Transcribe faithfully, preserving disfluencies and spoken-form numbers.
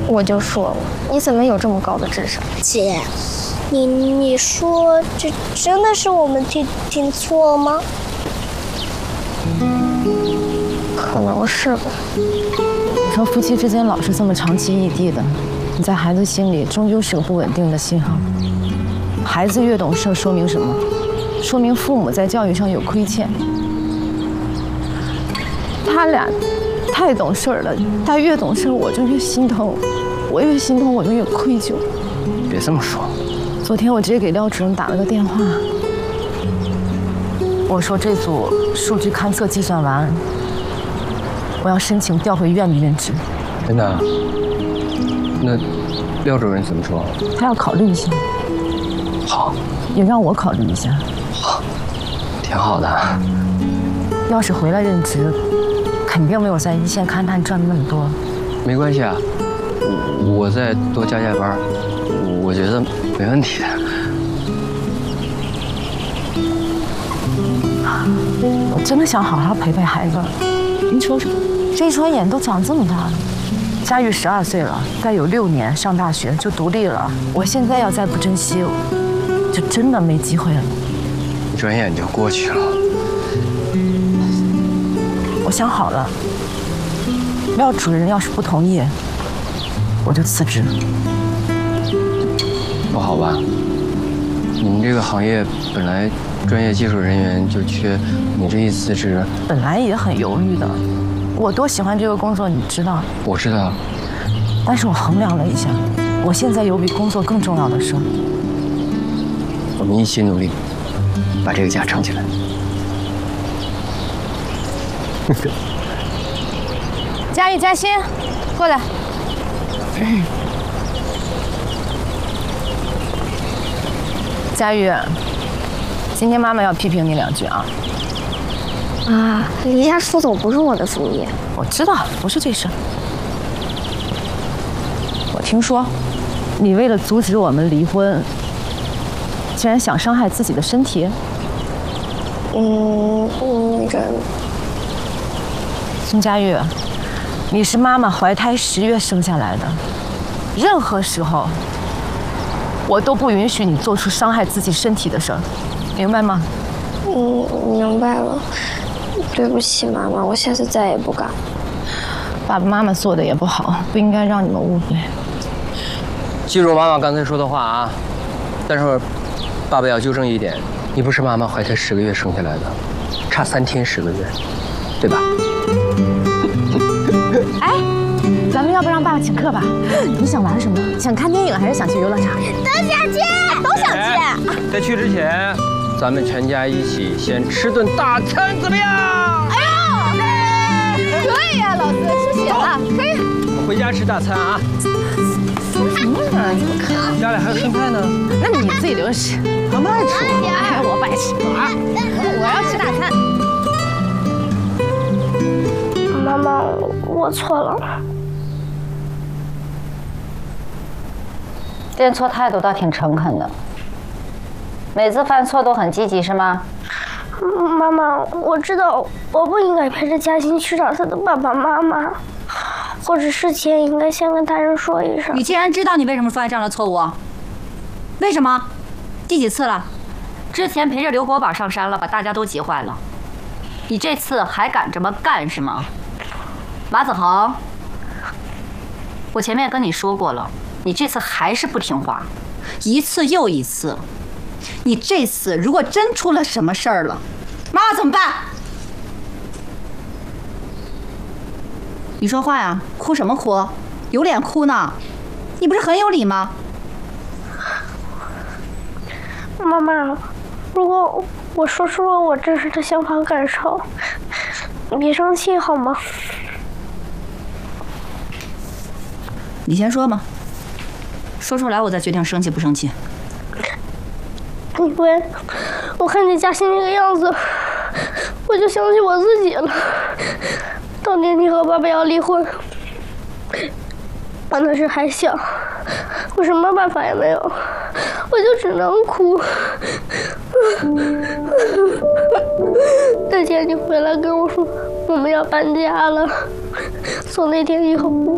我就说了，你怎么有这么高的智商？ 姐，你你说这真的是我们听听错吗？ 可能是吧。 你说夫妻之间老是这么长期异地的，你在孩子心里终究是个不稳定的信号。孩子越懂事，说明什么？说明父母在教育上有亏欠。他俩太懂事了，他越懂事我就越心疼，我越心疼我就越愧疚。 别这么说。 昨天我直接给廖主任打了个电话，我说这组数据勘测计算完，我要申请调回院里任职。 真的？那廖主任怎么说？ 他要考虑一下。 好， 也让我考虑一下。 好，挺好的。 要是回来任职，肯定没有在一线勘探赚那么多。 没关系啊，我再多加加班，我觉得没问题的。 我真的想好好陪陪孩子。您说说，这一转眼都长这么大了。佳玉十二岁了，再有六年上大学就独立了。我现在要再不珍惜，就真的没机会了。 一转眼就过去了。 我想好了，廖主任要是不同意，我就辞职。 不好吧？你们这个行业本来专业技术人员就缺，你这一辞职， 本来也很犹豫的。我多喜欢这个工作，你知道。 我知道。 但是我衡量了一下，我现在有比工作更重要的事。 我们一起努力，把这个家撑起来。 佳玉、嘉欣，过来。佳玉，今天妈妈要批评你两句啊。 啊，离家出走不是我的主意。 我知道，不是这事。我听说，你为了阻止我们离婚，竟然想伤害自己的身体。 嗯，那个。 孙佳玉，你是妈妈怀胎十月生下来的，任何时候，我都不允许你做出伤害自己身体的事儿，明白吗？ 嗯，明白了。对不起，妈妈，我下次再也不敢。 爸爸妈妈做的也不好，不应该让你们误会。 记住妈妈刚才说的话啊！但是，爸爸要纠正一点，你不是妈妈怀胎十个月生下来的，差三天十个月，对吧？ 哎，咱们要不让爸爸请客吧？你想玩什么？想看电影还是想去游乐场？ 都想去，都想去。 在去之前，咱们全家一起先吃顿大餐，怎么样？ 哎呦，可以呀，老四出血了，可以。 我回家吃大餐啊。 说什么呢？ 家里还有剩菜呢。 那你自己留着吃。 他们爱吃。 哎，我不爱吃。啊，我要吃大餐。 妈妈，我错了。 认错态度倒挺诚恳的，每次犯错都很积极是吗？ 妈妈，我知道我不应该陪着嘉欣去找她的爸爸妈妈，或者事前应该先跟大人说一声。 你既然知道你为什么犯这样的错误，为什么？第几次了？ 之前陪着刘国宝上山了，把大家都急坏了。你这次还敢这么干是吗？马子恒，我前面跟你说过了，你这次还是不听话， 一次又一次。你这次如果真出了什么事儿了，妈妈怎么办？你说话呀，哭什么哭？有脸哭呢？你不是很有理吗？ 妈妈，如果我说出了我真实的想法感受，你别生气好吗？ 你先说嘛，说出来我再决定生气不生气。 因为我看见嘉欣那个样子，我就想起我自己了。当年你和爸爸要离婚，我那时还小，我什么办法也没有，我就只能哭。那天你回来跟我说我们要搬家了，从那天以后